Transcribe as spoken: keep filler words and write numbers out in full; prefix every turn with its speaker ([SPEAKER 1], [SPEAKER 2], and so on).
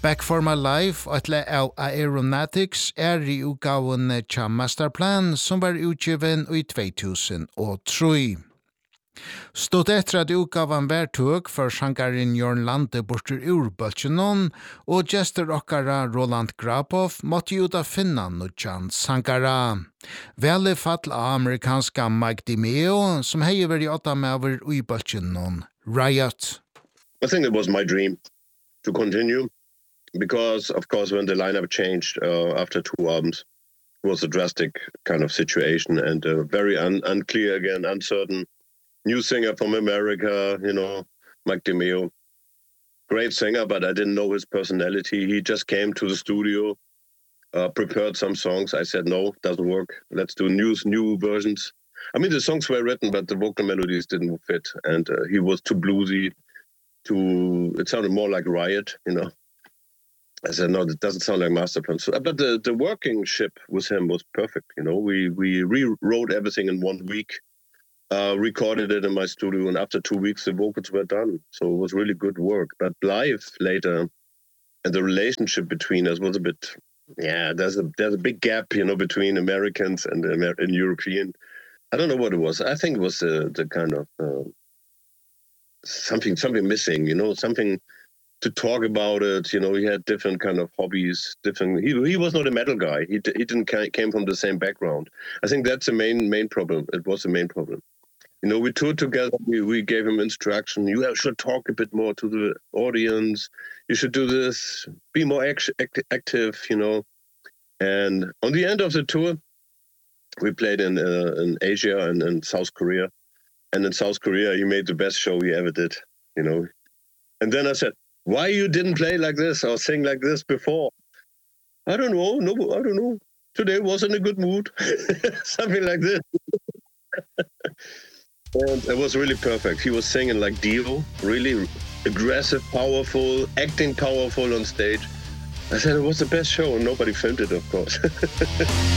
[SPEAKER 1] Back for my life, etle av Aeronautics, er i utgaven tja Masterplan, som var utgiven i två tusen tre. Stått etter at utgaven var tog for sjankaren Jørn Lande bortur ur Bøltjenon, og gestor okkara Roland Grapov måtte ut av finna nudjan sankara. Veli fall av amerikanska Mike DiMeo, som hei vært i åtta med i Bøltjenon, Riot.
[SPEAKER 2] I think it was my dream to continue. Because, of course, when the lineup changed uh, after two albums, it was a drastic kind of situation and uh, very un- unclear again, uncertain. New singer from America, you know, Mike DiMeo. Great singer, but I didn't know his personality. He just came to the studio, uh, prepared some songs. I said, no, doesn't work. Let's do new, new versions. I mean, the songs were written, but the vocal melodies didn't fit. And uh, he was too bluesy, too... It sounded more like Riot, you know. I said, no, that doesn't sound like Masterplan. So, but the, the working ship with him was perfect, you know. We we rewrote everything in one week, uh, recorded it in my studio, and after two weeks, the vocals were done. So it was really good work. But live later, and the relationship between us was a bit, yeah, there's a there's a big gap, you know, between Americans and, Amer- and European. I don't know what it was. I think it was uh, the kind of uh, something something missing, you know, something... to talk about it, you know, he had different kind of hobbies, different he he was not a metal guy. He he didn't came from the same background. I think that's the main main problem. It was the main problem. You know, we toured together, we we gave him instruction. You should talk a bit more to the audience. You should do this, be more act- act- active, you know. And on the end of the tour, we played in uh, in Asia and in South Korea. And in South Korea, he made the best show he ever did, you know. And then I said, why you didn't play like this or sing like this before? I don't know. No, I don't know. Today was in a good mood. Something like this. And it was really perfect. He was singing like Dio, really aggressive, powerful, acting powerful on stage. I said it was the best show and nobody filmed it, of course.